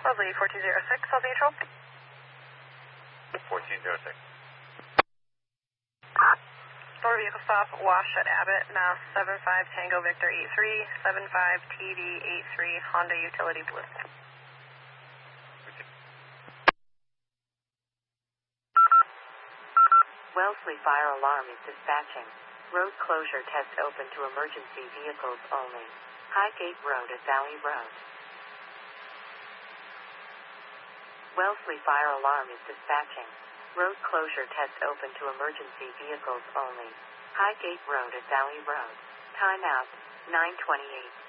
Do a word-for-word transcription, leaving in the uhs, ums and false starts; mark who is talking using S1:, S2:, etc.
S1: Lovely, fourteen oh six, South Neutral.
S2: fourteen oh six.
S1: Motor vehicle stop, Wash at Abbott, Mass seven five Tango Victor eight three, seven five T D eight three, Honda Utility Blue.
S3: Wellesley Fire Alarm is dispatching. Road closure test open to emergency vehicles only. Highgate Road at Valley Road. Wellesley Fire Alarm is dispatching. Road closure test open to emergency vehicles only. Highgate Road at Valley Road. Time out, nine twenty-eight.